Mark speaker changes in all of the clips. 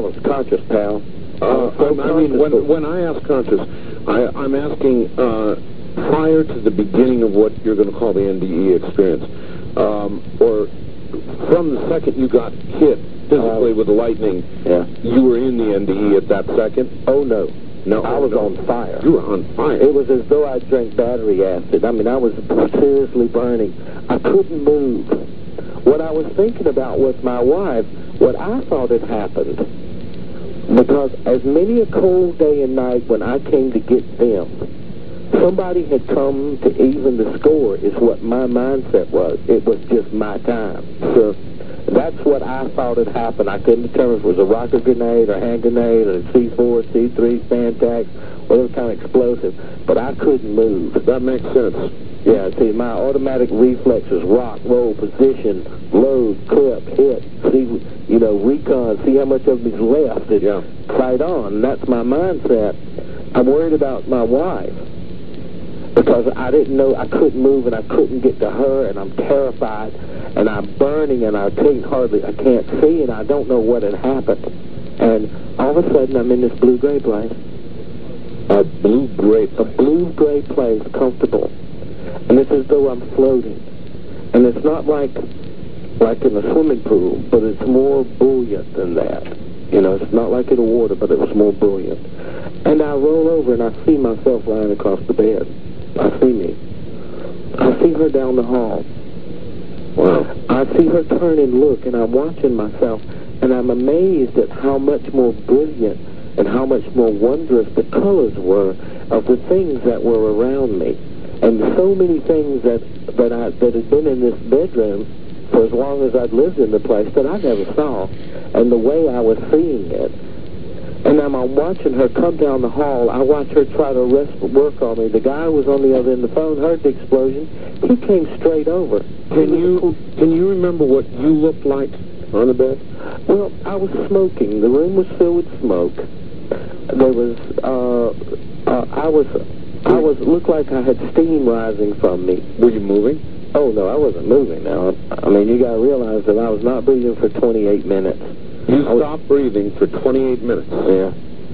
Speaker 1: conscious, pal.
Speaker 2: I mean, when I ask conscious, I'm asking prior to the beginning of what you're going to call the NDE experience, or from the second you got hit physically with the lightning, you were in the NDE at that second?
Speaker 1: Oh, no. No, I was on fire.
Speaker 2: You were on fire.
Speaker 1: It was as though I drank battery acid. I mean, I was seriously burning. I couldn't move. What I was thinking about was my wife, what I thought had happened. Because as many a cold day and night when I came to get them, somebody had come to even the score is what my mindset was. It was just my time. So that's what I thought had happened. I couldn't determine if it was a rocket grenade or hand grenade or a C4, C3, Spantax, whatever kind of explosive. But I couldn't move.
Speaker 2: That makes sense.
Speaker 1: Yeah, see, my automatic reflexes, rock, roll, position, load, clip, hit, see, you know, recon, see how much of me's left. Fight on. And that's my mindset. I'm worried about my wife because I didn't know, I couldn't move and I couldn't get to her, and I'm terrified, and I'm burning, and I can't see, and I don't know what had happened. And all of a sudden, I'm in this blue-gray place.
Speaker 2: A blue-gray place?
Speaker 1: A blue-gray place, comfortable. And it's as though I'm floating. And it's not like in a swimming pool, but it's more buoyant than that. You know, it's not like in the water, but it was more buoyant. And I roll over and I see myself lying across the bed. I see me. I see her down the hall.
Speaker 2: Wow.
Speaker 1: I see her turn and look, and I'm watching myself, and I'm amazed at how much more brilliant and how much more wondrous the colors were of the things that were around me. And so many things that had been in this bedroom for as long as I'd lived in the place that I never saw, and the way I was seeing it. And I'm watching her come down the hall. I watch her try to work on me. The guy who was on the other end of the phone heard the explosion. He came straight over.
Speaker 2: Can you remember what you looked like on the bed?
Speaker 1: Well, I was smoking. The room was filled with smoke. There was, looked like I had steam rising from me.
Speaker 2: Were you moving?
Speaker 1: Oh, no, I wasn't moving now. I mean, you got to realize that I was not breathing for 28 minutes.
Speaker 2: You stopped breathing for 28 minutes?
Speaker 1: Yeah.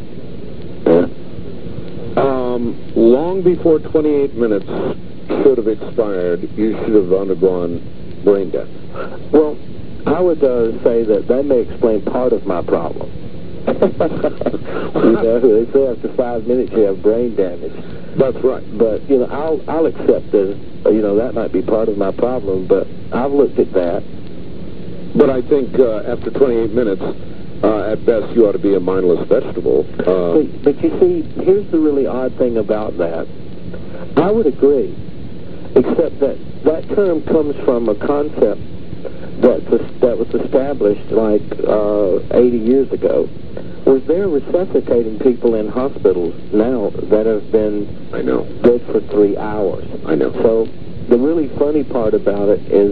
Speaker 2: Long before 28 minutes should have expired, you should have undergone brain death.
Speaker 1: Well, I would say that may explain part of my problem. You know, they say after 5 minutes you have brain damage.
Speaker 2: That's right.
Speaker 1: But, you know, I'll accept that, you know, that might be part of my problem, but I've looked at that.
Speaker 2: But I think after 28 minutes, at best, you ought to be a mindless vegetable.
Speaker 1: But you see, here's the really odd thing about that. I would agree, except that term comes from a concept that was established like 80 years ago. Was they're resuscitating people in hospitals now that have been dead for 3 hours.
Speaker 2: I know.
Speaker 1: So the really funny part about it is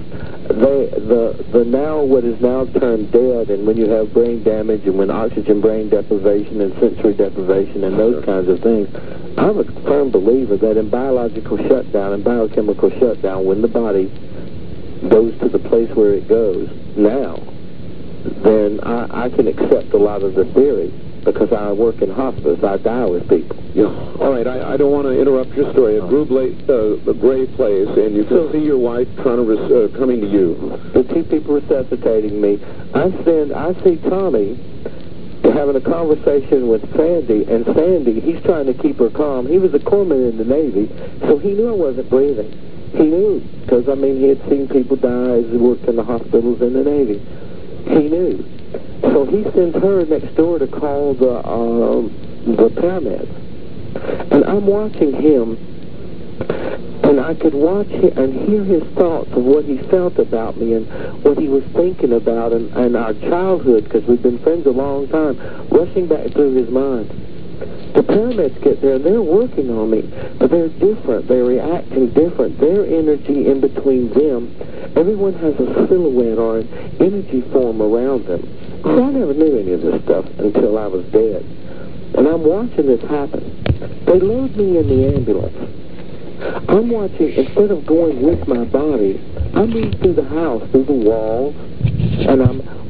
Speaker 1: what is now turned dead, and when you have brain damage and when oxygen brain deprivation and sensory deprivation and those kinds of things, I'm a firm believer that in biological shutdown and biochemical shutdown, when the body goes to the place where it goes now, then I can accept a lot of the theory because I work in hospice. I die with people.
Speaker 2: Yeah. All right, I don't want to interrupt your story. A gray place, and you can see your wife coming to you.
Speaker 1: The two people resuscitating me. I see Tommy having a conversation with Sandy, and Sandy, he's trying to keep her calm. He was a corpsman in the Navy, so he knew I wasn't breathing. He knew, because, I mean, he had seen people die as he worked in the hospitals in the Navy. He knew. So he sends her next door to call the paramedics. And I'm watching him, and I could watch him and hear his thoughts of what he felt about me and what he was thinking about and our childhood, because we've been friends a long time, rushing back through his mind. The paramedics get there, and they're working on me, but they're different. They're reacting different. Their energy in between them, everyone has a silhouette or an energy form around them. See, I never knew any of this stuff until I was dead. And I'm watching this happen. They load me in the ambulance. I'm watching, instead of going with my body, I move through the house, through the walls, and I'm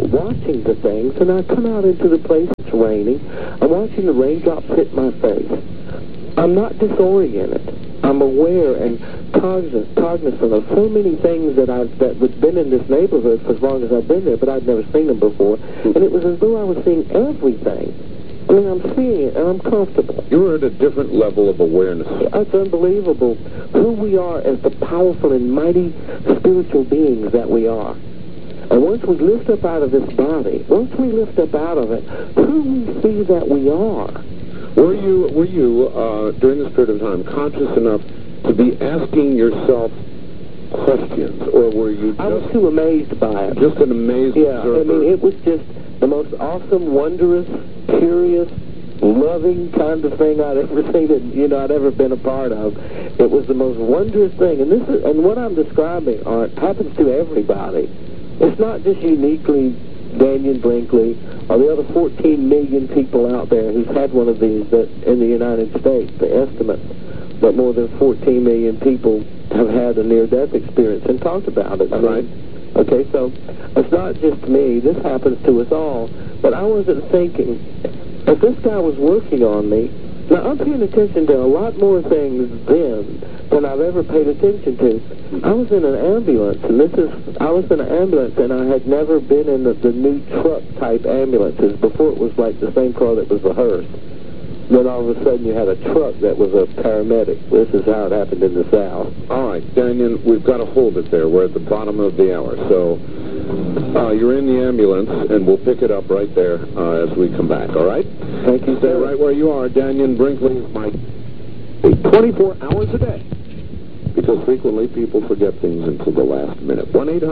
Speaker 1: watching the things, and I come out into the place, it's raining. I'm watching the raindrops hit my face. I'm not disoriented. I'm aware and cognizant of so many things that have been in this neighborhood for as long as I've been there, but I'd never seen them before. And it was as though I was seeing everything. I mean, I'm seeing it, and I'm comfortable.
Speaker 2: You're at a different level of awareness.
Speaker 1: It's unbelievable who we are as the powerful and mighty spiritual beings that we are. And once we lift up out of this body, once we lift up out of it, who we see that we are.
Speaker 2: Were you during this period of time, conscious enough to be asking yourself questions, or were you just...
Speaker 1: I was too amazed by it.
Speaker 2: Just an amazed observer?
Speaker 1: I mean, it was just the most awesome, wondrous, curious, loving kind of thing I'd ever seen, and, I'd ever been a part of. It was the most wondrous thing. And what I'm describing, Art, happens to everybody. It's not just uniquely Daniel Brinkley or the other 14 million people out there who's had one of these in the United States. The estimate that more than 14 million people have had a near-death experience and talked about it.
Speaker 2: Right.
Speaker 1: Okay, so it's not just me. This happens to us all. But I wasn't thinking, if this guy was working on me, now I'm paying attention to a lot more things then than I've ever paid attention to. I was in an ambulance, and I was in an ambulance, and I had never been in the new truck-type ambulances. Before it was like the same car that was the hearse. Then all of a sudden you had a truck that was a paramedic. This is how it happened in the South.
Speaker 2: All right, Daniel, we've got to hold it there. We're at the bottom of the hour. So you're in the ambulance, and we'll pick it up right there as we come back, all right?
Speaker 1: Thank you,
Speaker 2: Stay
Speaker 1: sir.
Speaker 2: right where you are. Daniel Brinkley is my 24 hours a day. Because frequently people forget things until the last minute.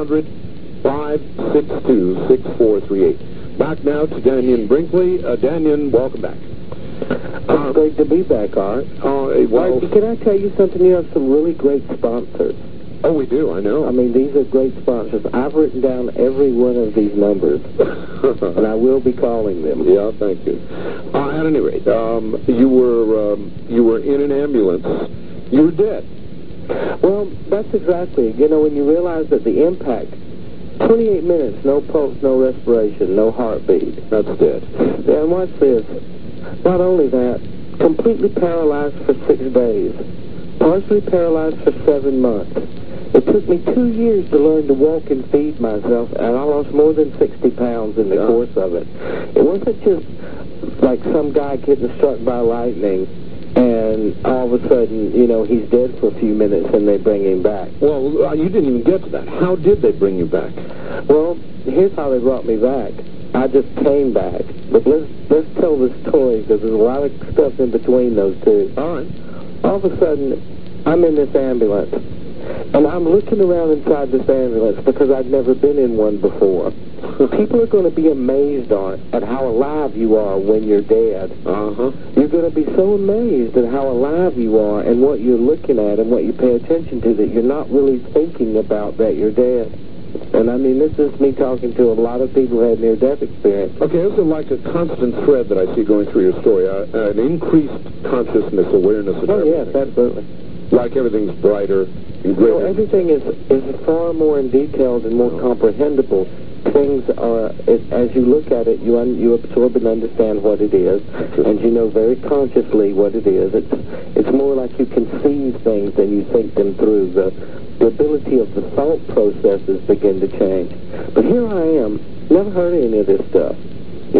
Speaker 2: 1-800-562-6438. Back now to Daniel Brinkley. Daniel, welcome back.
Speaker 1: It's great to be back, Art.
Speaker 2: Well,
Speaker 1: can I tell you something? You have some really great sponsors.
Speaker 2: Oh, we do, I know.
Speaker 1: I mean, these are great sponsors. I've written down every one of these numbers, and I will be calling them.
Speaker 2: Yeah, thank you. At any rate, you were in an ambulance. You were dead.
Speaker 1: Well, that's exactly. When you realize that the impact, 28 minutes, no pulse, no respiration, no heartbeat.
Speaker 2: That's dead.
Speaker 1: And watch this. Not only that, completely paralyzed for 6 days, partially paralyzed for 7 months. It took me 2 years to learn to walk and feed myself, and I lost more than 60 pounds in the course of it. It wasn't just like some guy getting struck by lightning, and all of a sudden, he's dead for a few minutes and they bring him back.
Speaker 2: Well, you didn't even get to that. How did they bring you back?
Speaker 1: Well, here's how they brought me back. I just came back. But let's tell the story, because there's a lot of stuff in between those two.
Speaker 2: All right.
Speaker 1: All of a sudden, I'm in this ambulance, and I'm looking around inside this ambulance because I'd never been in one before. People are going to be amazed at how alive you are when you're dead. You're going to be so amazed at how alive you are and what you're looking at and what you pay attention to that you're not really thinking about that you're dead. And I mean, this is me talking to a lot of people who had near-death experience.
Speaker 2: Okay, this is like a constant thread that I see going through your story, an increased consciousness, awareness of everything.
Speaker 1: Yes, absolutely.
Speaker 2: Like everything's brighter and greater.
Speaker 1: Everything is far more in detailed and more comprehensible. Things are, as you look at it, you absorb and understand what it is, and you know very consciously what it is. It's more like you conceive things than you think them through. The ability of the thought processes begin to change. But here I am, never heard of any of this stuff. I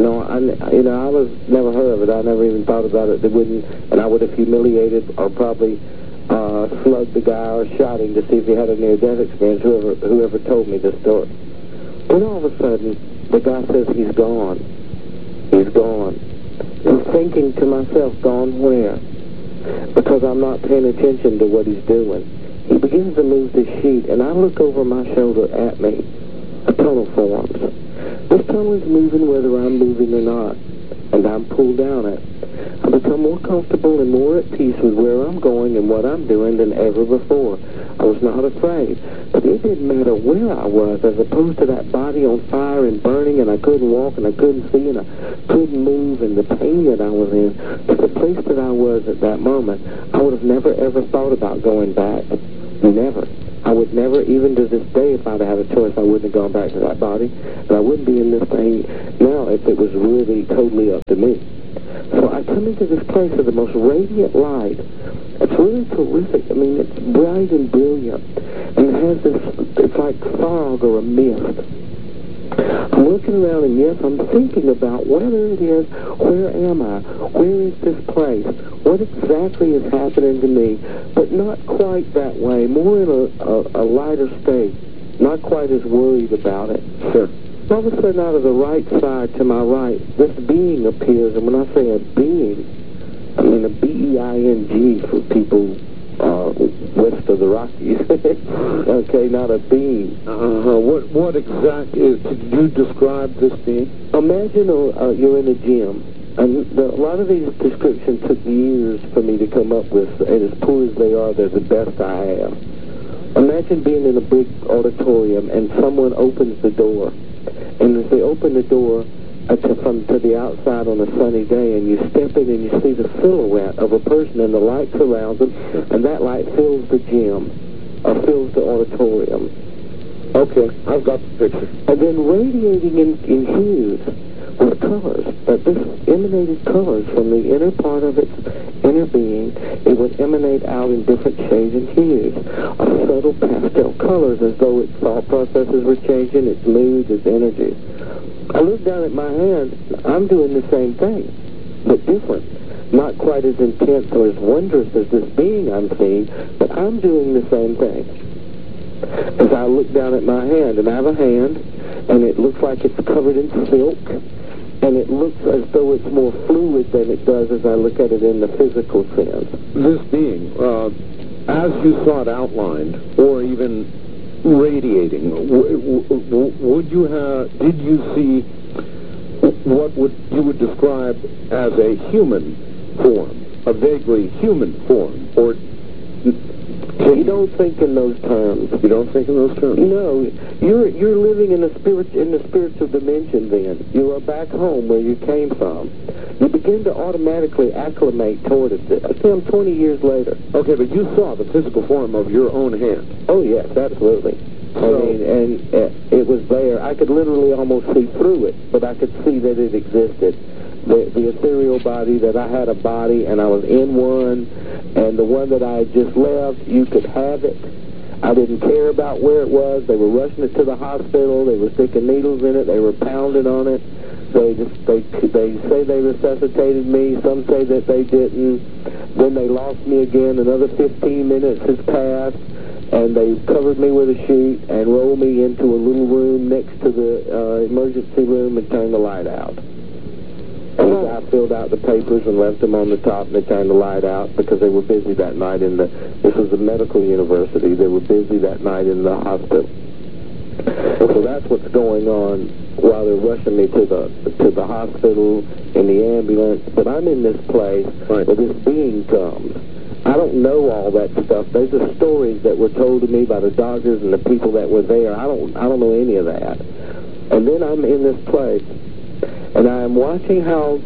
Speaker 1: was never heard of it. I never even thought about it. And I would have humiliated or probably slugged the guy or shot him to see if he had a near-death experience. Whoever told me this story. Then all of a sudden, the guy says he's gone. He's gone. I'm thinking to myself, gone where? Because I'm not paying attention to what he's doing. He begins to move the sheet, and I look over my shoulder at me. A tunnel forms. This tunnel is moving whether I'm moving or not, and I'm pulled down it. I become more comfortable and more at peace with where I'm going and what I'm doing than ever before. I was not afraid, but it didn't matter where I was, as opposed to that body on fire and burning, and I couldn't walk, and I couldn't see, and I couldn't move, and the pain that I was in, to the place that I was at that moment. I would have never, ever thought about going back. Never. I would never, even to this day, if I'd had a choice, I wouldn't have gone back to that body. And I wouldn't be in this thing now if it was really totally up to me. So I come into this place of the most radiant light. It's really terrific. I mean, it's bright and brilliant. And it has this, it's like fog or a mist. I'm looking around, and yes, I'm thinking about whatever it is, where am I? Where is this place? What exactly is happening to me? But not quite that way, more in a lighter state, not quite as worried about it.
Speaker 2: Sure.
Speaker 1: All of a sudden, out of the right side to my right, this being appears, and when I say a being, I mean a B-E-I-N-G for people west of the Rockies. Okay, not a being.
Speaker 2: What exactly could you describe this being?
Speaker 1: Imagine you're in a gym. And a lot of these descriptions took years for me to come up with, and as poor as they are, they're the best I have. Imagine being in a big auditorium and someone opens the door. And as they open the door to the outside on a sunny day, and you step in and you see the silhouette of a person, and the light surrounds them, and that light fills the gym, or fills the auditorium.
Speaker 2: Okay, I've got the picture.
Speaker 1: And then radiating in hues with colors, but this emanated colors from the inner part of its inner being. It would emanate out in different shades and hues of subtle pastel colors, as though its thought processes were changing, its moods, its energies. I look down at my hand. I'm doing the same thing, but different. Not quite as intense or as wondrous as this being I'm seeing, but I'm doing the same thing. As I look down at my hand, and I have a hand, and it looks like it's covered in silk, and it looks as though it's more fluid than it does as I look at it in the physical sense.
Speaker 2: This being, as you saw it outlined, or even radiating, did you see what you would describe as a human form, a vaguely human form, or
Speaker 1: you don't think in those terms?
Speaker 2: You don't think in those terms?
Speaker 1: No, you're living in the spiritual dimension. Then you are back home where you came from. You begin to automatically acclimate toward it. I see, I'm 20 years later.
Speaker 2: Okay, but you saw the physical form of your own hand.
Speaker 1: Oh, yes, absolutely. I mean, and it was there. I could literally almost see through it, but I could see that it existed. The ethereal body, that I had a body, and I was in one, and the one that I had just left, you could have it. I didn't care about where it was. They were rushing it to the hospital. They were sticking needles in it. They were pounding on it. They say they resuscitated me. Some say that they didn't. Then they lost me again. Another 15 minutes has passed, and they covered me with a sheet and rolled me into a little room next to the emergency room and turned the light out. And the guy filled out the papers and left them on the top, and they turned the light out because they were busy that night this was a medical university. They were busy that night in the hospital. So that's what's going on while they're rushing me to the hospital in the ambulance. But I'm in this place where this being comes. I don't know all that stuff. Those are stories that were told to me by the doctors and the people that were there. I don't know any of that. And then I'm in this place, and I'm watching how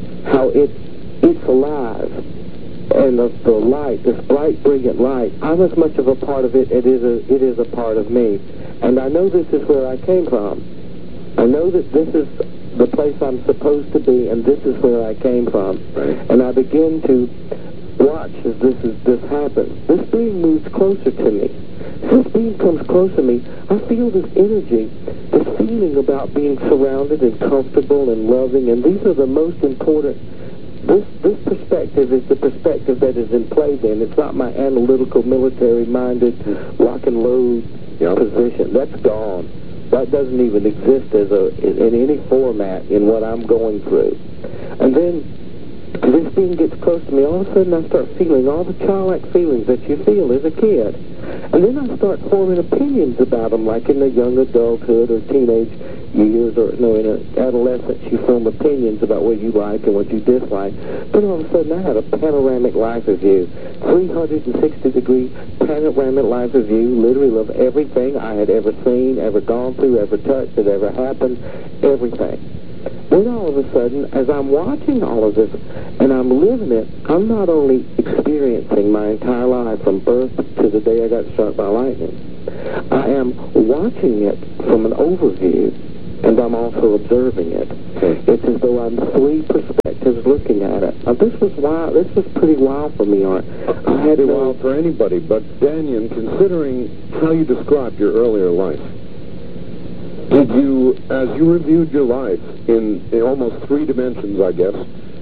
Speaker 1: it's alive, and the light, this bright, brilliant light. I'm as much of a part of it. It is a part of me, and I know this is where I came from. I know that this is the place I'm supposed to be, and this is where I came from.
Speaker 2: Right.
Speaker 1: And I begin to watch as this happens. This being moves closer to me. As this being comes closer to me, I feel this energy, this feeling about being surrounded and comfortable and loving, and these are the most important. This perspective is the perspective that is in play then. It's not my analytical, military-minded, lock and load position. That's gone. That doesn't even exist in any format in what I'm going through. And then this being gets close to me, all of a sudden I start feeling all the childlike feelings that you feel as a kid. And then I start forming opinions about them, like in the young adulthood or teenage years, or in adolescence, you form opinions about what you like and what you dislike. Then all of a sudden I had a panoramic life review, 360-degree panoramic life review, literally of everything I had ever seen, ever gone through, ever touched, that ever happened, everything. Then all of a sudden, as I'm watching all of this and I'm living it, I'm not only experiencing my entire life from birth to the day I got struck by lightning, I am watching it from an overview, and I'm also observing it. It's as though I'm three perspectives looking at it. This was wild. This was pretty wild for me, Art.
Speaker 2: I had wild for anybody, but Dannion, considering how you described your earlier life, did you, as you reviewed your life in almost three dimensions, I guess,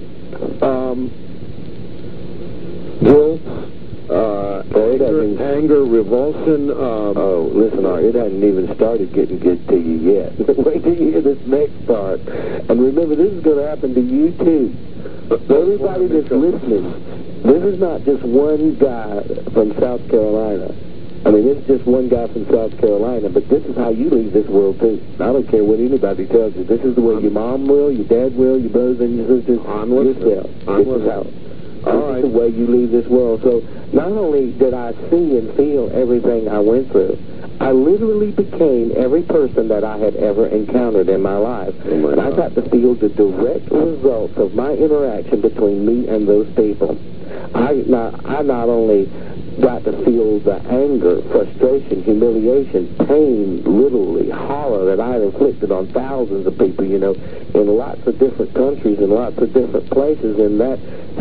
Speaker 2: guilt, anger, revulsion.
Speaker 1: Oh, listen, Art, it hasn't even started getting good to you yet. Wait till you hear this next part. And remember, this is going to happen to you, too. Everybody that's listening, this is not just one guy from South Carolina. I mean, it's just one guy from South Carolina, but this is how you leave this world, too. I don't care what anybody tells you. This is the way your mom will, your dad will, your brothers and your sisters, yourself. This is how. This is the way you leave this world. So not only did I see and feel everything I went through, I literally became every person that I had ever encountered in my life. And I got to feel the direct results of my interaction between me and those people. I not only got to feel the anger, frustration, humiliation, pain, literally, horror that I had inflicted on thousands of people, you know, in lots of different countries and lots of different places in that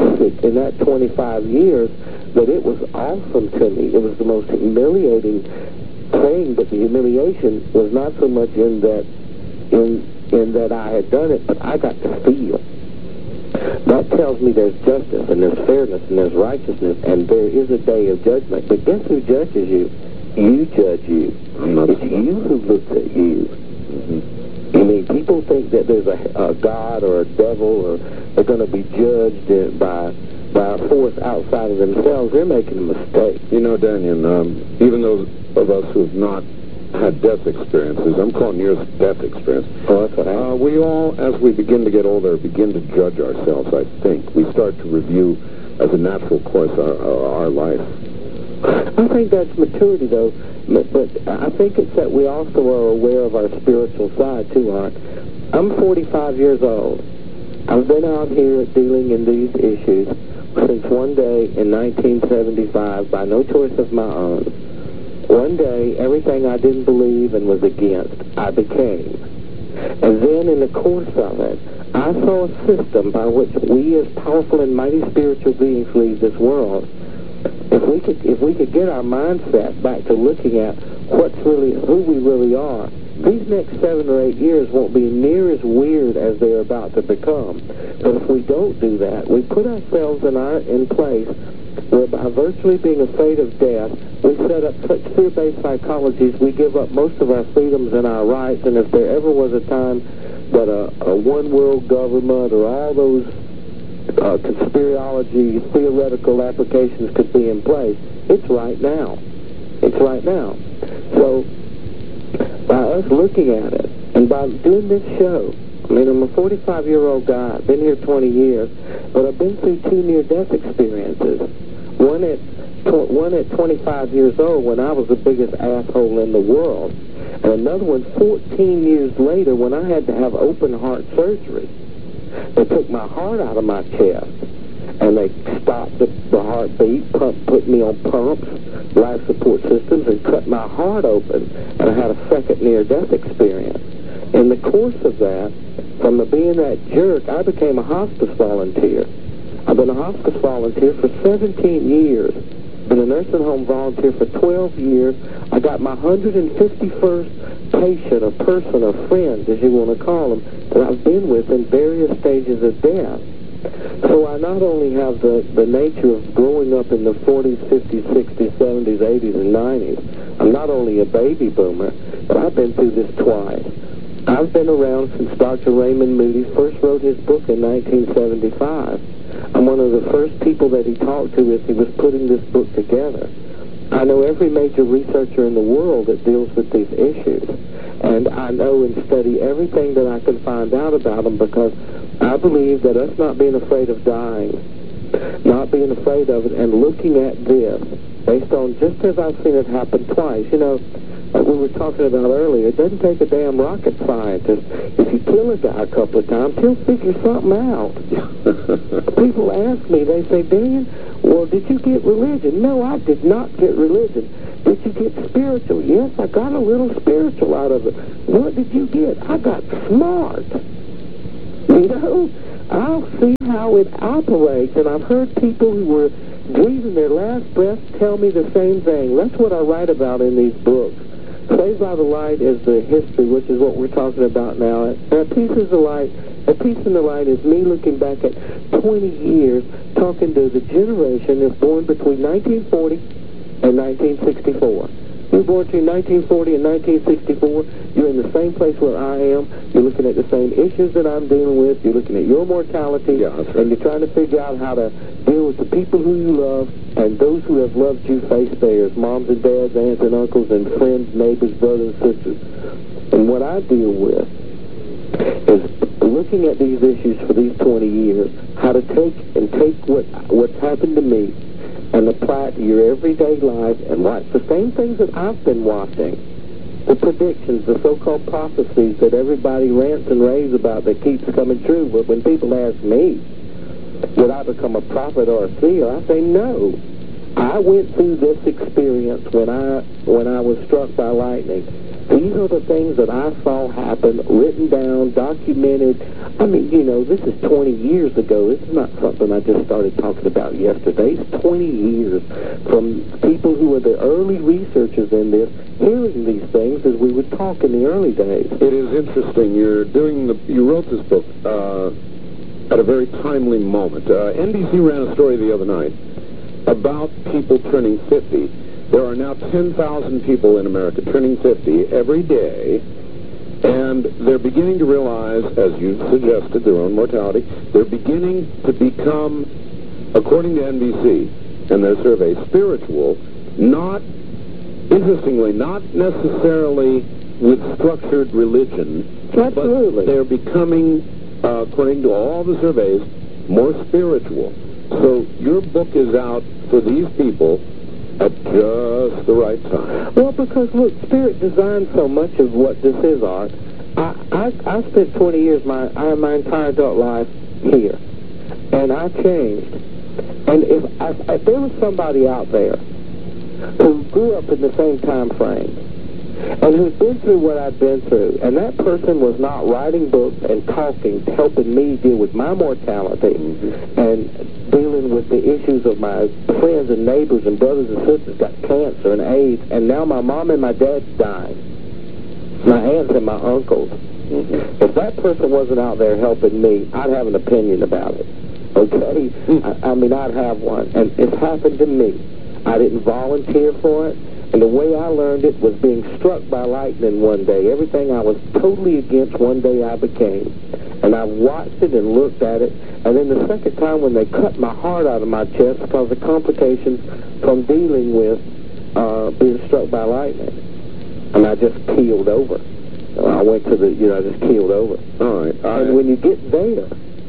Speaker 1: 25 years, that it was awesome to me. It was the most humiliating thing, but the humiliation was not so much in that I had done it, but I got to feel. That tells me there's justice, and there's fairness, and there's righteousness, and there is a day of judgment. But guess who judges you? You judge you. It's you who looks at you. I mean, people think that there's a God or a devil, or they're going to be judged by a force outside of themselves. They're making a mistake.
Speaker 2: You know, Dannion, even those of us who have not had death experiences, I'm calling yours death experience.
Speaker 1: Oh, that's what I mean.
Speaker 2: We all, as we begin to get older, begin to judge ourselves, I think. We start to review, as a natural course, our life.
Speaker 1: I think that's maturity, though. But I think it's that we also are aware of our spiritual side, too, Art. I'm 45 years old. I've been out here dealing in these issues since one day in 1975 by no choice of my own. One day, everything I didn't believe and was against, I became. And then in the course of it, I saw a system by which we as powerful and mighty spiritual beings leave this world. If we could get our mindset back to looking at who we really are, these next 7 or 8 years won't be near as weird as they're about to become. But if we don't do that, we put ourselves in place where by virtually being afraid of death, we set up such fear-based psychologies, we give up most of our freedoms and our rights, and if there ever was a time that a one-world government or all those conspirology theoretical applications could be in place, it's right now. It's right now. So, by us looking at it, and by doing this show, I mean, I'm a 45-year-old guy, I've been here 20 years, but I've been through 2 near-death experiences. One at 25 years old when I was the biggest asshole in the world, and another one 14 years later when I had to have open heart surgery. They took my heart out of my chest, and they stopped the heartbeat, put me on pumps, life support systems, and cut my heart open, and I had a second near-death experience. In the course of that, from being that jerk, I became a hospice volunteer. I've been a hospice volunteer for 17 years. Been a nursing home volunteer for 12 years. I got my 151st patient, or person, or friend, as you want to call them, that I've been with in various stages of death. So I not only have the nature of growing up in the 40s, 50s, 60s, 70s, 80s, and 90s. I'm not only a baby boomer, but I've been through this twice. I've been around since Dr. Raymond Moody first wrote his book in 1975. I'm one of the first people that he talked to as he was putting this book together. I know every major researcher in the world that deals with these issues. And I know and study everything that I can find out about them, because I believe that us not being afraid of dying, not being afraid of it, and looking at this, based on just as I've seen it happen twice, you know, like we were talking about earlier, it doesn't take a damn rocket scientist. If you kill a guy a couple of times, he'll figure something out. People ask me, they say, Dannion, well, did you get religion? No, I did not get religion. Did you get spiritual. Yes, I got a little spiritual out of it. What did you get? I got smart. You know, I'll see how it operates, and I've heard people who were breathing their last breath tell me the same thing. That's what I write about in these books. Saved by the Light is the history, which is what we're talking about now. And A Piece in the Light is me looking back at 20 years talking to the generation that's born between 1940 and 1964. You were born between 1940 and 1964. You're in the same place where I am. You're looking at the same issues that I'm dealing with. You're looking at your mortality.
Speaker 2: Yeah, that's right.
Speaker 1: And you're trying to figure out how to deal with the people who you love and those who have loved you face theirs, moms and dads, aunts and uncles, and friends, neighbors, brothers and sisters. And what I deal with is looking at these issues for these 20 years, how to take what's happened to me and apply it to your everyday life and watch the same things that I've been watching. The predictions, the so-called prophecies that everybody rants and raves about that keeps coming true. But when people ask me, would I become a prophet or a seer, I say no. I went through this experience when I was struck by lightning. These are the things that I saw happen, written down, documented. I mean, you know, this is 20 years ago. This is not something I just started talking about yesterday. It's 20 years from people who were the early researchers in this, hearing these things as we would talk in the early days.
Speaker 2: It is interesting. You wrote this book at a very timely moment. NBC ran a story the other night about people turning 50. There are now 10,000 people in America turning 50 every day, and they're beginning to realize, as you suggested, their own mortality. They're beginning to become, according to NBC and their survey, spiritual, interestingly, not necessarily with structured religion.
Speaker 1: Absolutely.
Speaker 2: But they're becoming, according to all the surveys, more spiritual. So your book is out for these people at just the right time.
Speaker 1: Well, because, look, Spirit designed so much of what this is, Art. I spent 20 years, my entire adult life here, and I changed. And if there was somebody out there who grew up in the same time frame and who'd been through what I'd been through, and that person was not writing books and talking, helping me deal with my mortality and dealing with the issues of my friends and neighbors and brothers and sisters got cancer and AIDS, and now my mom and my dad's dying, my aunts and my uncles. If that person wasn't out there helping me, I'd have an opinion about it. Okay? I mean, I'd have one. And it's happened to me. I didn't volunteer for it. And the way I learned it was being struck by lightning one day. Everything I was totally against, one day I became. And I watched it and looked at it. And then the second time when they cut my heart out of my chest because of complications from dealing with being struck by lightning. And I just keeled over. I went to I just keeled over.
Speaker 2: All right.
Speaker 1: And when you get there,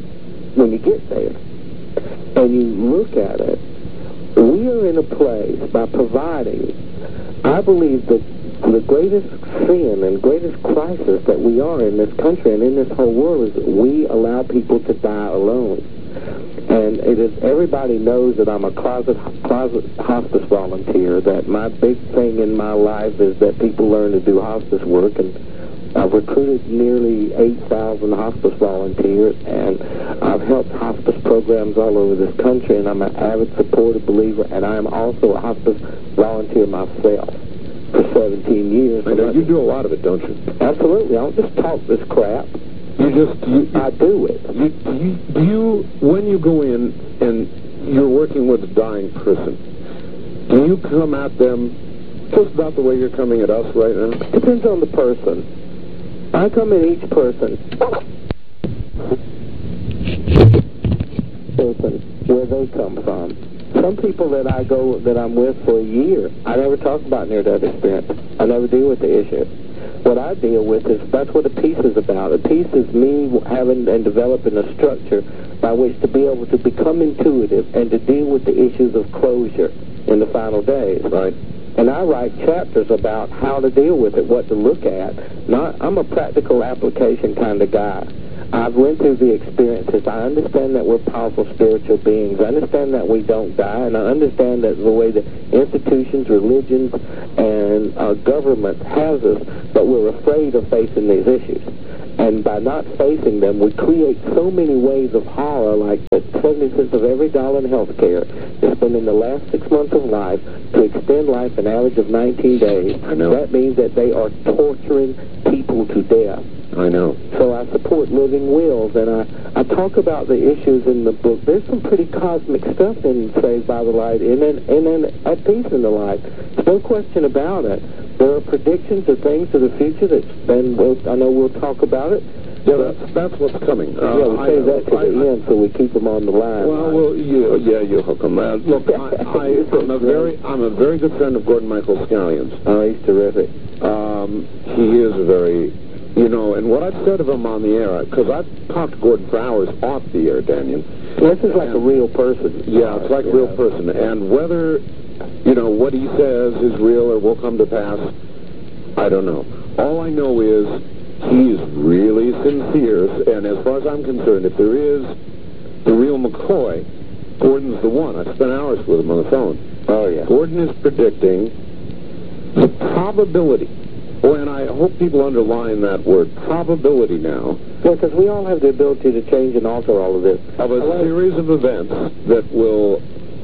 Speaker 1: and you look at it, we are in a place by providing, I believe that the greatest sin and greatest crisis that we are in this country and in this whole world is that we allow people to die alone. And it is, everybody knows that I'm a closet hospice volunteer, that my big thing in my life is that people learn to do hospice work, and I've recruited nearly 8,000 hospice volunteers, and I've helped hospice programs all over this country, and I'm an avid supportive believer, and I am also a hospice volunteer myself for 17 years.
Speaker 2: I know you do a lot of it, don't you?
Speaker 1: Absolutely. I don't just talk this crap. I do it.
Speaker 2: Do you, when you go in and you're working with a dying person, do you come at them just about the way you're coming at us right now?
Speaker 1: Depends on the person. I come at each person where they come from. Some people that I'm with for a year, I never talk about near-death experience. I never deal with the issue. What I deal with is, that's what a piece is about. A piece is me having and developing a structure by which to be able to become intuitive and to deal with the issues of closure in the final days.
Speaker 2: Right.
Speaker 1: And I write chapters about how to deal with it, what to look at. I'm a practical application kind of guy. I've went through the experiences. I understand that we're powerful spiritual beings. I understand that we don't die, and I understand that the way that institutions, religions, and government has us, but we're afraid of facing these issues. And by not facing them, we create so many waves of horror, like that 70 cents of every dollar in health care is spent in the last 6 months of life to extend life an average of 19 days.
Speaker 2: I know.
Speaker 1: That means that they are torturing people to death.
Speaker 2: I know.
Speaker 1: So I support living wills, and I talk about the issues in the book. There's some pretty cosmic stuff in Saved by the Light, and then At Peace in the Light. There's no question about it. There are predictions of things to the future I know we'll talk about it.
Speaker 2: Yeah, that's what's coming.
Speaker 1: We save that to the end so we keep them on the line.
Speaker 2: Well, you hook them. Look, I'm a very good friend of Gordon Michael Scallions.
Speaker 1: Oh, he's terrific.
Speaker 2: He is a very, and what I've said of him on the air, because I've talked to Gordon for hours off the air, Daniel.
Speaker 1: This is like a real person.
Speaker 2: Yeah, it's like a real person. And whether, what he says is real or will come to pass, I don't know. All I know is he's really sincere, and as far as I'm concerned, if there is the real McCoy, Gordon's the one. I spent hours with him on the phone.
Speaker 1: Oh, yeah.
Speaker 2: Gordon is predicting the probability, and I hope people underline that word, probability now.
Speaker 1: Yeah, because we all have the ability to change and alter all of this.
Speaker 2: Of a series of events that will,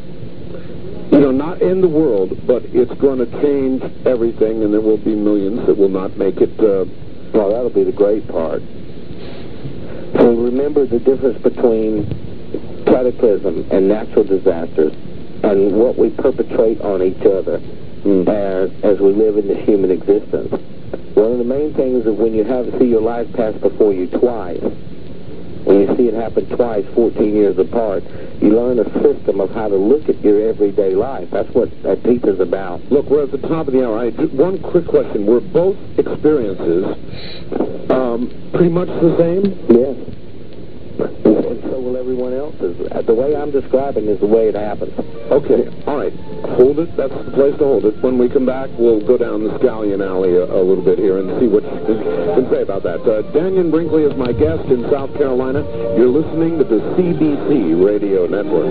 Speaker 2: not end the world, but it's going to change everything, and there will be millions that will not make it.
Speaker 1: Well, that'll be the great part. So remember the difference between cataclysm and natural disasters and what we perpetrate on each other as we live in this human existence. One of the main things is when you see your life pass before you twice, when you see it happen twice, 14 years apart, you learn a system of how to look at your everyday life. That's what At Peace is about.
Speaker 2: Look, we're at the top of the hour. One quick question. Were both experiences pretty much the same?
Speaker 1: Yes. And so will everyone else's. The way I'm describing is the way it happens.
Speaker 2: Okay. All right. Hold it. That's the place to hold it. When we come back, we'll go down the Scallion Alley a little bit here and see what you can say about that. Daniel Brinkley is my guest in South Carolina. You're listening to the CBC Radio Network.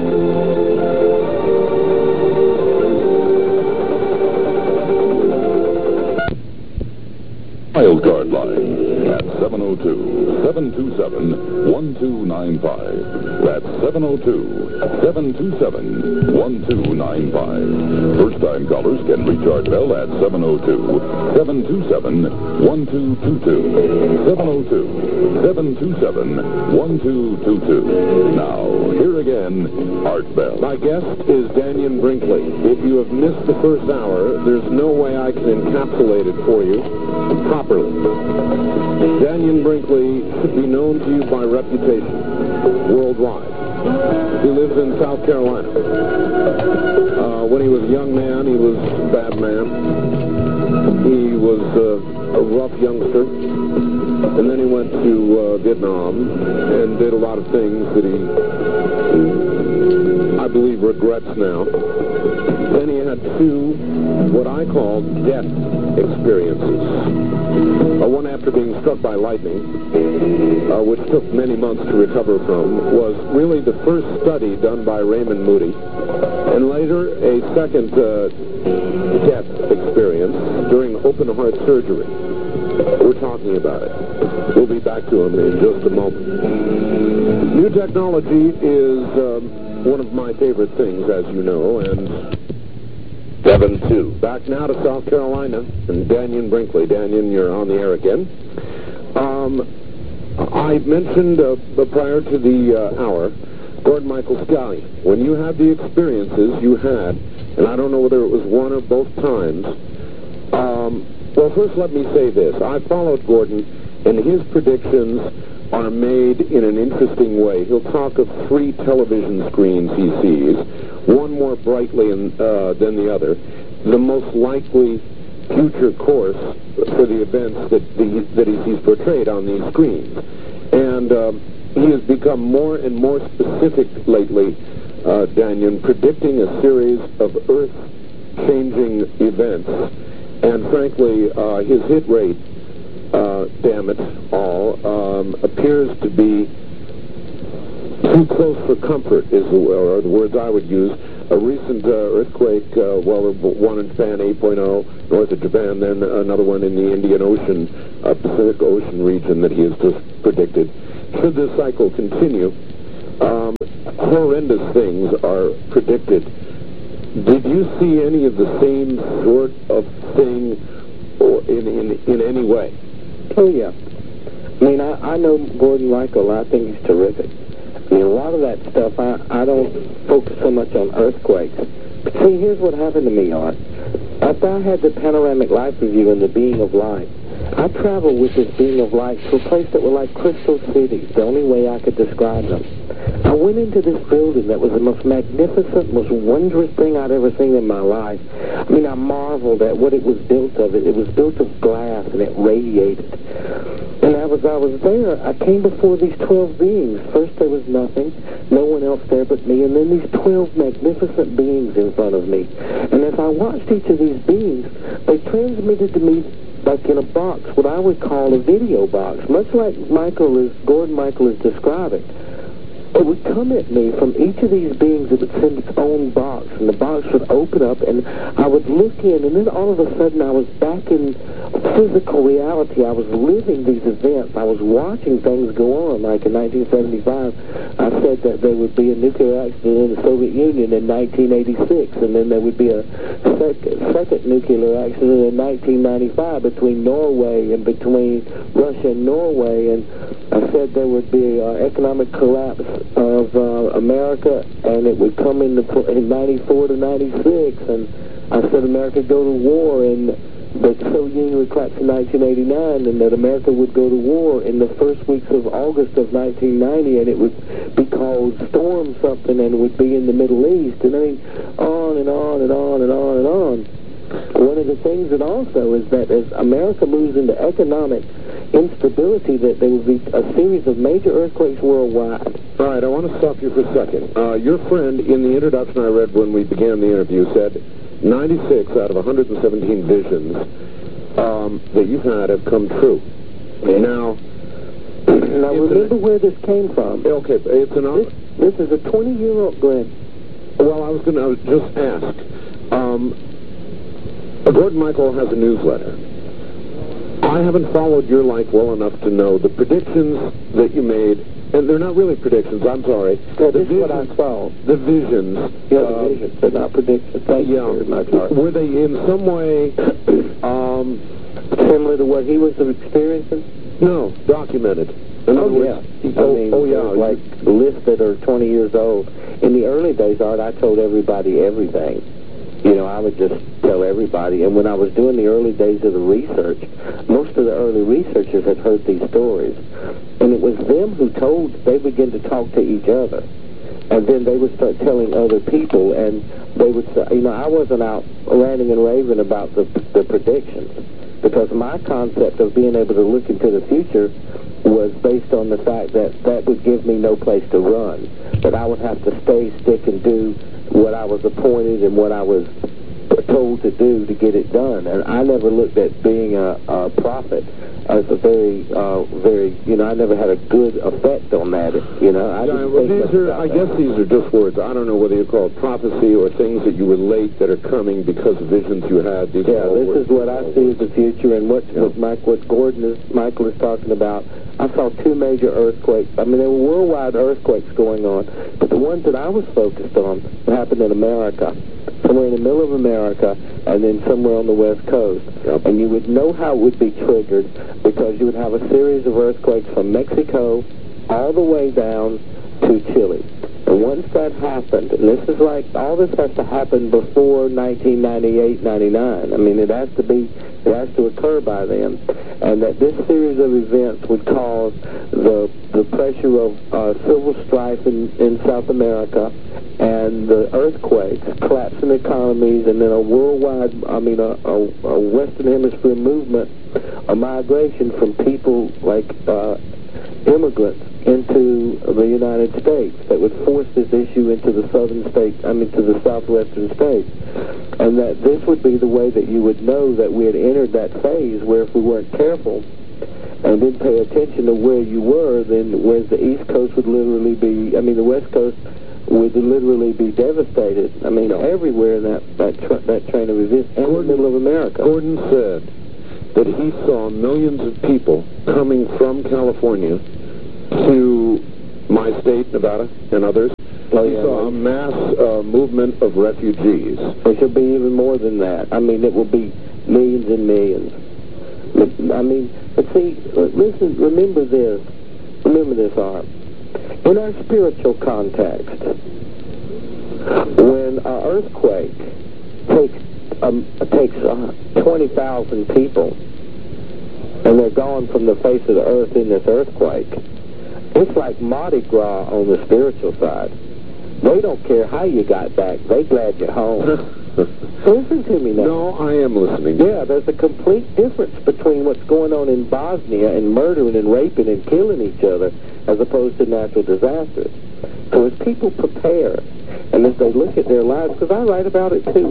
Speaker 3: Wildcard line at 702-727-1295. That's 702-727-1295. First-time callers can reach Art Bell at 702-727-1222. 702-727-1222. Now, here again, Art Bell.
Speaker 2: My guest is Daniel Brinkley. If you have missed the first hour, there's no way I can encapsulate it for you properly. Daniel Brinkley should be known to you by reputation worldwide. He lives in South Carolina. When he was a young man, he was a bad man. He was a rough youngster. And then he went to Vietnam and did a lot of things that he, I believe, regrets now. Then he had two, what I call, death experiences. One after being struck by lightning, which took many months to recover from, was really the first study done by Raymond Moody. And later, a second death experience during open-heart surgery. We're talking about it. We'll be back to him in just a moment. New technology is one of my favorite things, as you know, and 7-2. Back now to South Carolina, and Daniel Brinkley. Daniel, you're on the air again. I mentioned prior to the hour, Gordon Michael Scallion. When you had the experiences you had, and I don't know whether it was one or both times, well, first let me say this. I followed Gordon, and his predictions are made in an interesting way. He'll talk of 3 television screens he sees, one more brightly than the other, the most likely future course for the events that he sees portrayed on these screens. And he has become more and more specific lately, Daniel, predicting a series of Earth-changing events. And frankly, his hit rate damn it all, appears to be too close for comfort, are the words I would use. A recent earthquake, one in Japan, 8.0, north of Japan, then another one in the Indian Ocean, Pacific Ocean region that he has just predicted. Should this cycle continue, horrendous things are predicted. Did you see any of the same sort of thing or in any way?
Speaker 1: Oh, yeah. I mean, I know Gordon Michael. I think he's terrific. I mean, a lot of that stuff, I don't focus so much on earthquakes. But see, here's what happened to me, Art. After I had the panoramic light review and the being of light, I traveled with this being of light to a place that were like crystal cities, the only way I could describe them. I went into this building that was the most magnificent, most wondrous thing I'd ever seen in my life. I mean, I marveled at what it was built of. It was built of glass, and it radiated. And as I was there, I came before these 12 beings. First, there was nothing, no one else there but me, and then these 12 magnificent beings in front of me. And as I watched each of these beings, they transmitted to me, like in a box, what I would call a video box, much like Gordon Michael is describing. It would come at me from each of these beings. It would send its own box, and the box would open up, and I would look in, and then all of a sudden I was back in physical reality. I was living these events. I was watching things go on. Like in 1975, I said that there would be a nuclear accident in the Soviet Union in 1986, and then there would be a second nuclear accident in 1995 between Norway and between Russia and Norway, and I said there would be economic collapse of America, and it would come in 94 to 96, and I said America would go to war, and the Soviet Union would collapse in 1989, and that America would go to war in the first weeks of August of 1990, and it would be called Storm something, and it would be in the Middle East, and I mean, on and on and on and on and on. One of the things that also is that as America moves into economic instability, that there will be a series of major earthquakes worldwide.
Speaker 2: All right, I want to stop you for a second. Your friend, in the introduction I read when we began the interview, said 96 out of 117 visions that you've had have come true.
Speaker 1: Yeah.
Speaker 2: Now
Speaker 1: remember where this came from.
Speaker 2: Okay, it's an...
Speaker 1: This is a 20-year-old, Glenn.
Speaker 2: Well, I was going to just ask. Gordon Michael has a newsletter. I haven't followed your life well enough to know the predictions that you made, and they're not really predictions, I'm sorry.
Speaker 1: Yeah, this is what I saw.
Speaker 2: The visions.
Speaker 1: Yeah, the visions, they're not predictions. Thank you very much.
Speaker 2: Were they in some way
Speaker 1: similar to what he was experiencing?
Speaker 2: No, documented.
Speaker 1: Yeah. Like lists that are 20 years old. In the early days, Art, I told everybody everything. You know, I would just tell everybody. And when I was doing the early days of the research, most of the early researchers had heard these stories. And it was them who they began to talk to each other. And then they would start telling other people, and they would say, you know, I wasn't out ranting and raving about the predictions, because my concept of being able to look into the future was based on the fact that that would give me no place to run, that I would have to stick and do what I was appointed and what I was told to do to get it done. And I never looked at being a prophet as a very, you know, I never had a good effect on that, you know. I
Speaker 2: guess these are just words. I don't know whether you call it prophecy or things that you relate that are coming because of visions you had.
Speaker 1: This is what I see as the future, and what Gordon Michael is talking about. I saw two major earthquakes. I mean, there were worldwide earthquakes going on, but the ones that I was focused on happened in America, somewhere in the middle of America, and then somewhere on the West Coast. Yep. And you would know how it would be triggered, because you would have a series of earthquakes from Mexico all the way down to Chile. And once that happened, and this is like, all this has to happen before 1998, 99. I mean, it has to occur by then. And that this series of events would cause the pressure of civil strife in South America, and the earthquakes, collapsing economies, and then a worldwide, a Western Hemisphere movement, a migration from people like immigrants into the United States that would force this issue into the southern states, to the southwestern states. And that this would be the way that you would know that we had entered that phase where, if we weren't careful, and didn't pay attention to where you were, then whereas the East Coast would literally be, the West Coast would literally be devastated. Everywhere in that train of events, and in the middle of America.
Speaker 2: Gordon said that he saw millions of people coming from California to my state, Nevada, and others. He saw a mass movement of refugees.
Speaker 1: It should be even more than that. It will be millions and millions. But see, listen, remember this, Art. In our spiritual context, when an earthquake takes 20,000 people, and they're gone from the face of the earth in this earthquake, it's like Mardi Gras on the spiritual side. They don't care how you got back. They glad you're home. Listen to me now.
Speaker 2: No, I am listening.
Speaker 1: Yeah, there's a complete difference between what's going on in Bosnia and murdering and raping and killing each other as opposed to natural disasters. So as people prepare, and as they look at their lives, because I write about it too.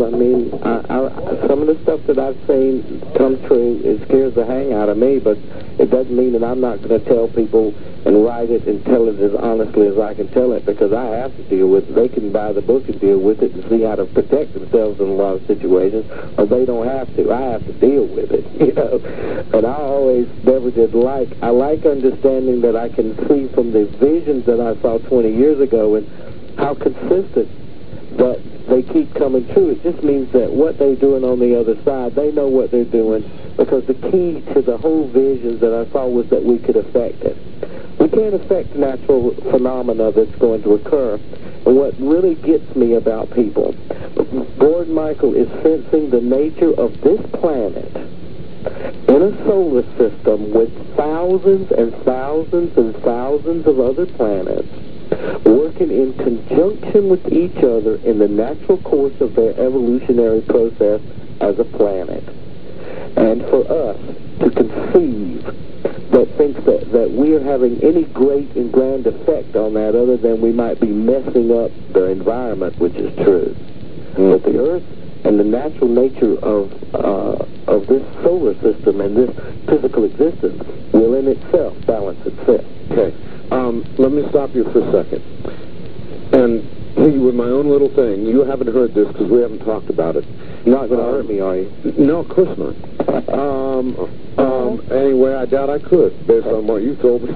Speaker 1: Some of the stuff that I've seen come true, it scares the hang out of me, but it doesn't mean that I'm not going to tell people and write it and tell it as honestly as I can tell it, because I have to deal with it. They can buy the book and deal with it and see how to protect themselves in a lot of situations, or they don't have to. I have to deal with it, And I always never did I like understanding that I can see from the visions that I saw 20 years ago and how consistent that they keep coming true. It just means that what they're doing on the other side, they know what they're doing, because the key to the whole visions that I saw was that we could affect it. We can't affect natural phenomena that's going to occur. And what really gets me about people, Gordon Michael is sensing the nature of this planet in a solar system with thousands and thousands and thousands of other planets working in conjunction with each other in the natural course of their evolutionary process as a planet. And for us to conceive that thinks that we are having any great and grand effect on that other than we might be messing up the environment, which is true. But the Earth and the natural nature of this solar system and this physical existence will in itself balance itself.
Speaker 2: Okay. Let me stop you for a second. And tell you with my own little thing, you haven't heard this because we haven't talked about it.
Speaker 1: You're not going to hurt me, are you?
Speaker 2: No, of course not. Anyway, I doubt I could, based on what you told me.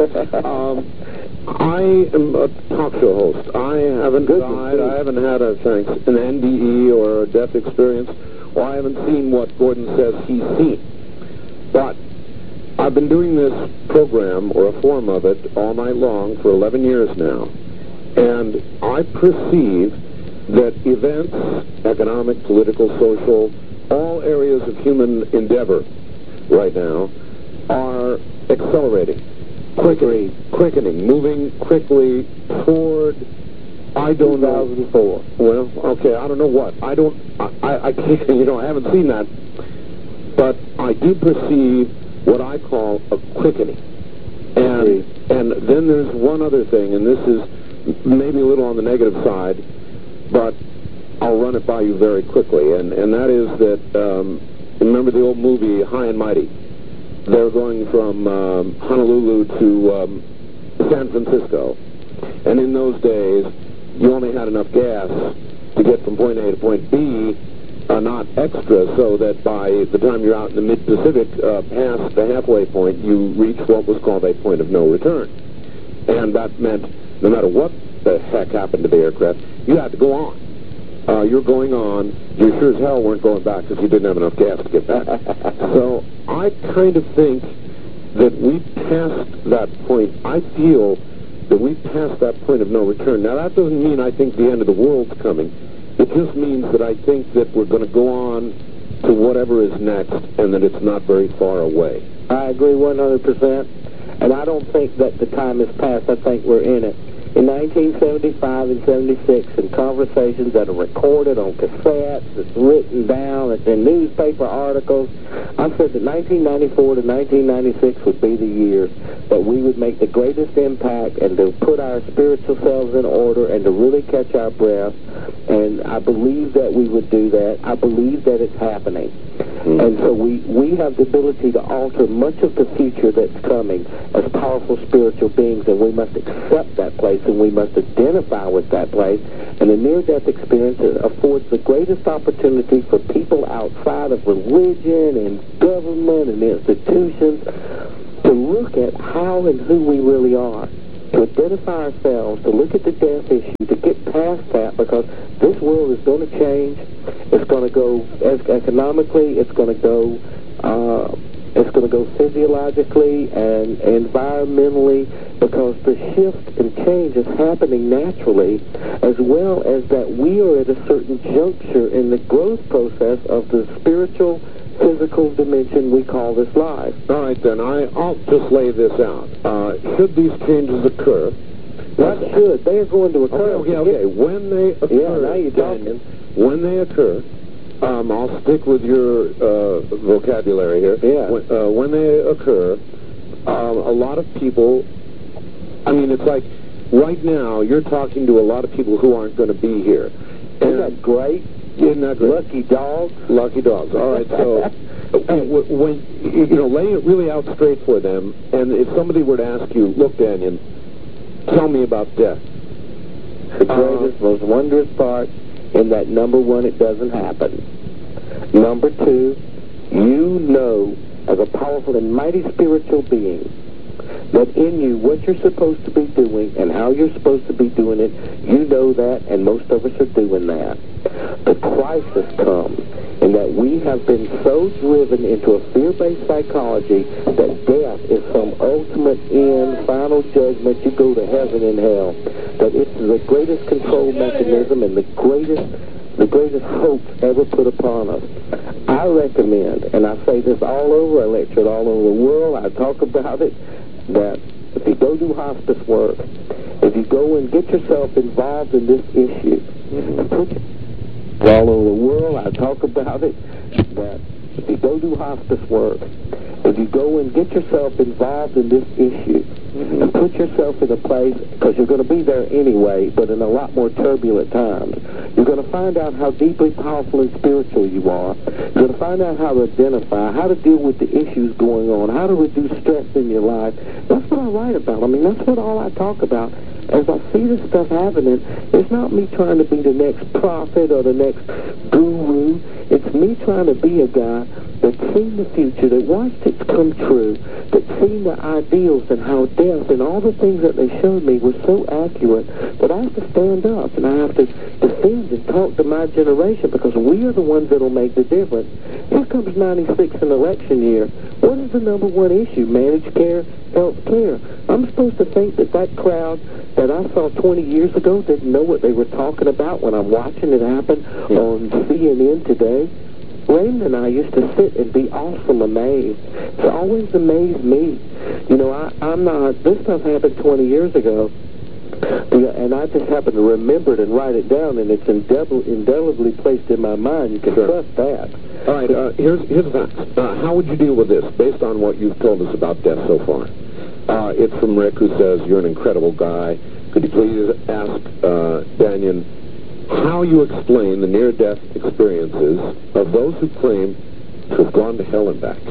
Speaker 2: I am a talk show host. I haven't died. I haven't had an NDE or a death experience, or I haven't seen what Gordon says he's seen. But I've been doing this program, or a form of it, all night long for 11 years now. And I perceive that events, economic, political, social, all areas of human endeavor right now are accelerating, quickening, moving quickly toward, I don't know. 2004. Well, okay, I don't know what. I can't, I haven't seen that. But I do perceive what I call a quickening. And then there's one other thing, and this is maybe a little on the negative side, but I'll run it by you very quickly, and that is that, remember the old movie High and Mighty? They're going from Honolulu to San Francisco, and in those days, you only had enough gas to get from point A to point B, not extra, so that by the time you're out in the mid-Pacific, past the halfway point, you reach what was called a point of no return. And that meant no matter what the heck happened to the aircraft, you had to go on. You're going on. You sure as hell weren't going back because you didn't have enough gas to get back. So I kind of think that we passed that point. I feel that we passed that point of no return. Now, that doesn't mean I think the end of the world's coming. It just means that I think that we're going to go on to whatever is next and that it's not very far away.
Speaker 1: I agree 100%. And I don't think that the time has passed. I think we're in it. In 1975 and 76, in conversations that are recorded on cassettes, it's written down, it's in newspaper articles, I said that 1994 to 1996 would be the year that we would make the greatest impact and to put our spiritual selves in order and to really catch our breath. And I believe that we would do that. I believe that it's happening. And so we have the ability to alter much of the future that's coming as powerful spiritual beings, and we must accept that place, and we must identify with that place. And the near-death experience affords the greatest opportunity for people outside of religion and government and institutions to look at how and who we really are, to identify ourselves, to look at the death issue, to get past that, because this world is going to change. It's going to go economically. It's going to go. It's going to go physiologically and environmentally, because the shift and change is happening naturally, as well as that we are at a certain juncture in the growth process of the spiritual, physical dimension we call this life.
Speaker 2: All right, then. I'll just lay this out. Should these changes occur?
Speaker 1: Not should. They are going to occur.
Speaker 2: Okay. When they occur,
Speaker 1: yeah, now you're talking.
Speaker 2: When they occur, I'll stick with your vocabulary here.
Speaker 1: Yeah.
Speaker 2: When they occur, a lot of people, I mean, it's like right now you're talking to a lot of people who aren't going to be here.
Speaker 1: Isn't that great?
Speaker 2: Isn't that great?
Speaker 1: Lucky dogs.
Speaker 2: Lucky dogs. All right, so when, laying it really out straight for them, and if somebody were to ask you, look, Daniel, tell me about death.
Speaker 1: The greatest, most wondrous part in that, number one, it doesn't happen. Number two, you know, as a powerful and mighty spiritual being, that in you, what you're supposed to be doing and how you're supposed to be doing it, you know that, and most of us are doing that. The crisis comes in that we have been so driven into a fear-based psychology that death is some ultimate end, final judgment, you go to heaven and hell, that it's the greatest control mechanism and the greatest hope ever put upon us. I recommend, and I say this all over, I lecture it all over the world, I talk about it, that if you go do hospice work, if you go and get yourself involved in this issue, all over the world, I talk about it, that if you go do hospice work, if you go and get yourself involved in this issue, and put yourself in a place, because you're going to be there anyway, but in a lot more turbulent times, you're going to find out how deeply powerful and spiritual you are. You're going to find out how to identify, how to deal with the issues going on, how to reduce stress in your life. That's what I write about. I mean, that's what all I talk about. As I see this stuff happening, it's not me trying to be the next prophet or the next guru. It's me trying to be a guy that's seen the future, that watched it come true, that's seen the ideals and how death and all the things that they showed me were so accurate that I have to stand up and I have to defend and talk to my generation, because we are the ones that will make the difference. Here comes 96, an election year. What is the number one issue? Managed care, health care. I'm supposed to think that that crowd that I saw 20 years ago didn't know what they were talking about when I'm watching it happen on CNN today. Raymond and I used to sit and be awesome amazed. It's always amazed me. You know, I'm not, this stuff happened 20 years ago, and I just happened to remember it and write it down, and it's indelibly placed in my mind. You can trust that.
Speaker 2: All right, here's the facts. How would you deal with this, based on what you've told us about death so far? It's from Rick, who says, you're an incredible guy. Could you please ask Daniel how you explain the near-death experiences of those who claim to have gone to hell and back?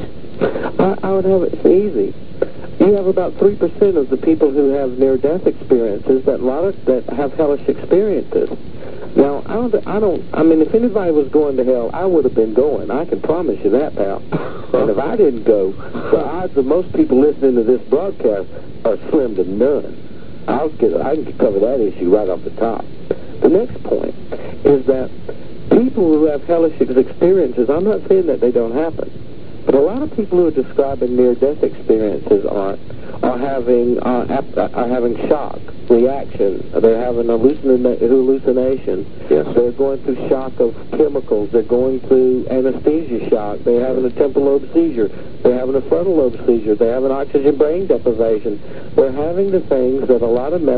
Speaker 1: I would have it easy. You have about 3% of the people who have near-death experiences that have hellish experiences. Now, I mean, if anybody was going to hell, I would have been going. I can promise you that, pal. And if I didn't go, the odds of most people listening to this broadcast are slim to none. I can cover that issue right off the top. The next point is that people who have hellish experiences, I'm not saying that they don't happen, but a lot of people who are describing near-death experiences are having shock reaction. They're having hallucination.
Speaker 2: Yes.
Speaker 1: They're going through shock of chemicals. They're going through anesthesia shock. They're having a temporal lobe seizure. They're having a frontal lobe seizure. They're having oxygen brain deprivation. They're having the things that a lot of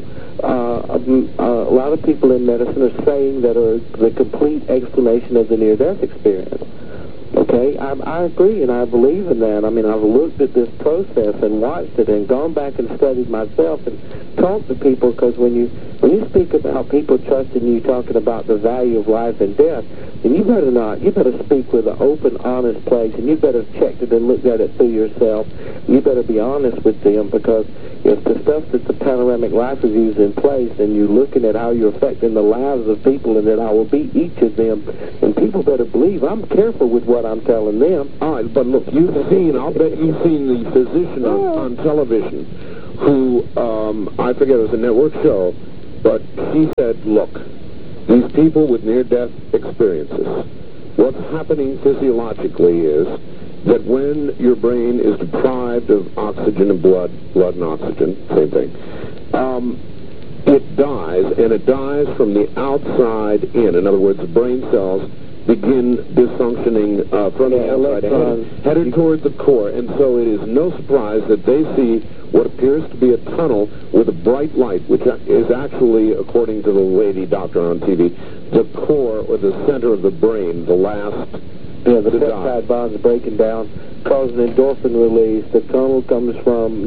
Speaker 1: people in medicine are saying that are the complete explanation of the near-death experience. Okay, I agree, and I believe in that. I mean, I've looked at this process and watched it and gone back and studied myself and talked to people, because when you When you speak about people trusting you, talking about the value of life and death, then you better not. You better speak with an open, honest place, and you better check it and look at it through yourself. You better be honest with them, because if the stuff that the Panoramic Life Review is in place, and you're looking at how you're affecting the lives of people, and that I will beat each of them, and people better believe I'm careful with what I'm telling them.
Speaker 2: All right, but look, I'll bet you've seen the physician on television who, I forget, it was a network show, but he said, look, these people with near-death experiences, what's happening physiologically is that when your brain is deprived of oxygen and blood and oxygen, same thing, it dies, and it dies from the outside in. In other words, the brain cells begin dysfunctioning from the outside, headed toward the core, and so it is no surprise that they see what appears to be a tunnel with a bright light, which is actually, according to the lady doctor on TV, the core or the center of the brain, the last.
Speaker 1: Yeah, the peptide bonds breaking down, causing endorphin release. The tunnel comes from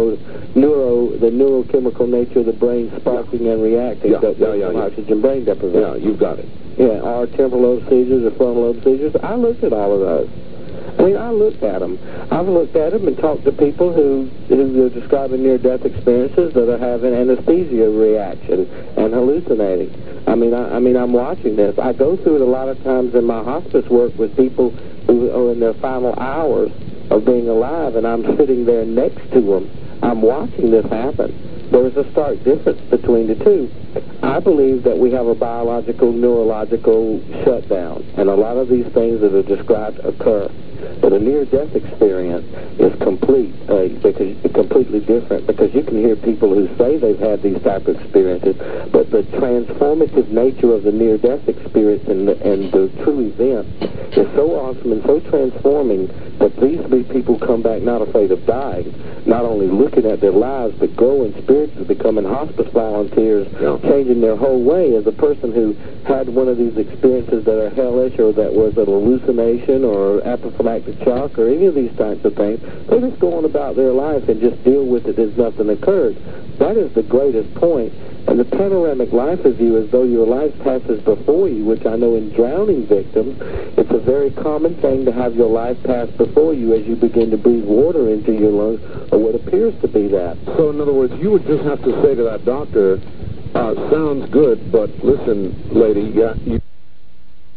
Speaker 1: the neurochemical nature of the brain sparking and reacting to oxygen brain deprivation.
Speaker 2: Yeah, you've got it.
Speaker 1: Yeah, or temporal lobe seizures or frontal lobe seizures. I looked at all of those. I mean, I looked at them. I've looked at them and talked to people who are describing near-death experiences that are having anesthesia reaction and hallucinating. I mean, I'm watching this. I go through it a lot of times in my hospice work with people who are in their final hours of being alive, and I'm sitting there next to them. I'm watching this happen. There is a stark difference between the two. I believe that we have a biological, neurological shutdown, and a lot of these things that are described occur. But a near-death experience is completely different, because you can hear people who say they've had these type of experiences, but the transformative nature of the near-death experience and the true event is so awesome and so transforming that these people come back not afraid of dying, not only looking at their lives, but growing spiritually, becoming hospice volunteers, changing their whole way. As a person who had one of these experiences that are hellish, or that was an hallucination or anaphylactic shock or any of these types of things, they just go on about their life and just deal with it as nothing occurred. That is the greatest point. And the Panoramic Life Review, as though your life passes before you, which I know in drowning victims, it's a very common thing to have your life pass before you as you begin to breathe water into your lungs, or what appears to be that.
Speaker 2: So, in other words, you would just have to say to that doctor, sounds good, but listen, lady,